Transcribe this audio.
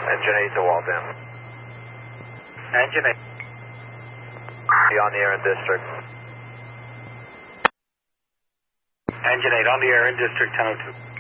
Engine 8 to Waltham. Engine 8. Be on the air in District. Engine 8 on the air in District 1002.